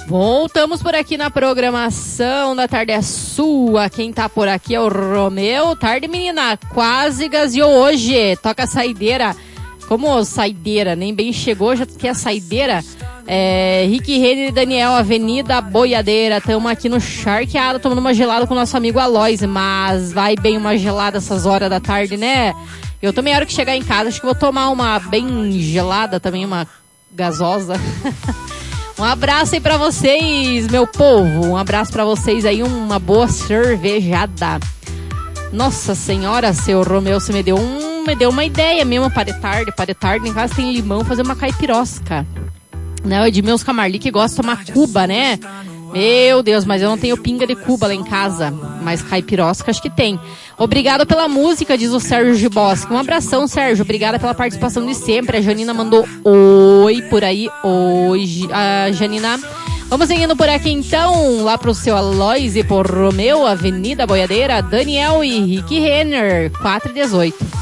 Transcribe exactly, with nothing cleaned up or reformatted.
Voltamos por aqui na programação da Tarde é Sua. Quem tá por aqui é o Romeu. Tarde, menina, quase gaseou hoje. Toca a saideira. Como saideira, nem bem chegou, já quer a saideira. É, Rick Renner e Daniel, Avenida Boiadeira. Estamos aqui no Charqueado tomando uma gelada com o nosso amigo Aloys. Mas vai bem uma gelada essas horas da tarde, né? Eu também, a hora que chegar em casa, acho que vou tomar uma bem gelada também, uma gasosa. Um abraço aí pra vocês, meu povo. Um abraço pra vocês aí, uma boa cervejada. Nossa senhora, seu Romeu, você me deu, um, me deu uma ideia mesmo para de tarde. Para de tarde, em casa tem limão, fazer uma caipirosca. Né, o Edmilson Camarli que gosta de tomar Cuba, né? Meu Deus, mas eu não tenho pinga de Cuba lá em casa. Mas caipirosca acho que tem. Obrigado pela música, diz o Sérgio Bosque. Um abração, Sérgio. Obrigada pela participação de sempre. A Janina mandou oi por aí. Oi, a Janina. Vamos seguindo por aqui então, lá pro seu Aloys e por Romeu, Avenida Boiadeira, Daniel e Rick Renner, quatro e dezoito.